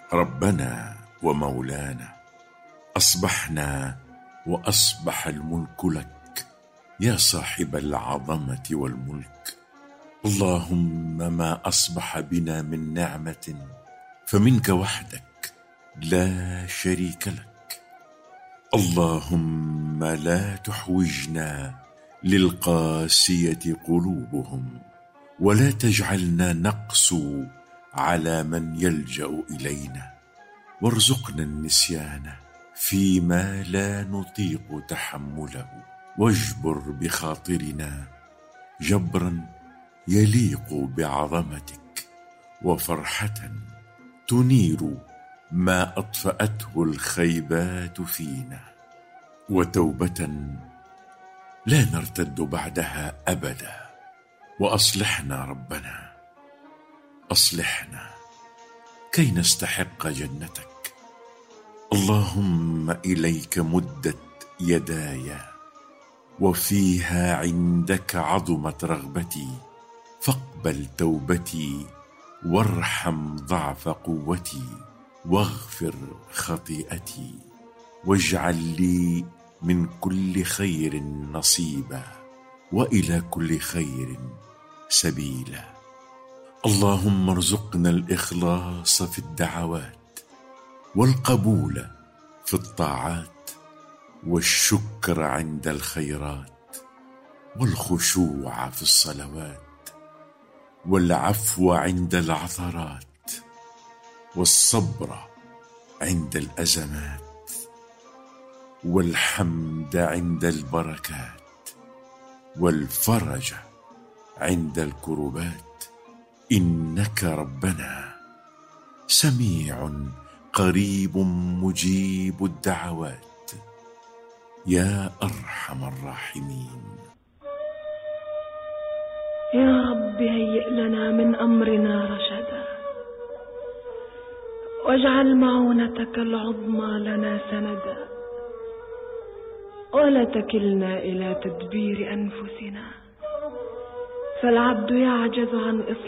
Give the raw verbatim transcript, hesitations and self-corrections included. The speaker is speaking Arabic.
ربنا ومولانا، أصبحنا وأصبح الملك لك يا صاحب العظمة والملك. اللهم ما أصبح بنا من نعمة فمنك وحدك لا شريك لك. اللهم لا تحوجنا للقاسية قلوبهم، ولا تجعلنا نقسو على من يلجأ إلينا، وارزقنا النسيان فيما لا نطيق تحمله، واجبر بخاطرنا جبرا يليق بعظمتك، وفرحة تنير ما أطفأته الخيبات فينا، وتوبة لا نرتد بعدها أبدا. وأصلحنا ربنا، أصلحنا كي نستحق جنتك. اللهم إليك مدت يداي وفيها عندك عظمت رغبتي، فاقبل توبتي وارحم ضعف قوتي، واغفر خطيئتي، واجعل لي من كل خير نصيبا، وإلى كل خير سبيلا. اللهم ارزقنا الإخلاص في الدعوات، والقبول في الطاعات، والشكر عند الخيرات، والخشوع في الصلوات، والعفو عند العثرات، والصبر عند الأزمات، والحمد عند البركات، والفرج عند الكربات. إنك ربنا سميع قريب مجيب الدعوات يا أرحم الراحمين. يا رب هيئ لنا من أمرنا رشدا، واجعل معونتك العظمى لنا سندا، ولا تكلنا إلى تدبير أنفسنا، فالعبد يعجز عن إصلاح